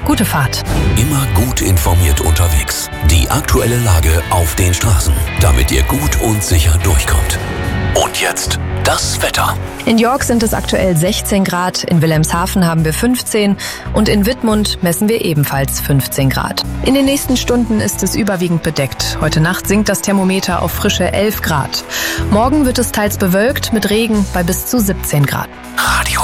Gute Fahrt. Immer gut informiert unterwegs. Die aktuelle Lage auf den Straßen, damit ihr gut und sicher durchkommt. Und jetzt das Wetter. In York sind es aktuell 16 Grad, in Wilhelmshaven haben wir 15 und in Wittmund messen wir ebenfalls 15 Grad. In den nächsten Stunden ist es überwiegend bedeckt. Heute Nacht sinkt das Thermometer auf frische 11 Grad. Morgen wird es teils bewölkt mit Regen bei bis zu 17 Grad. Radio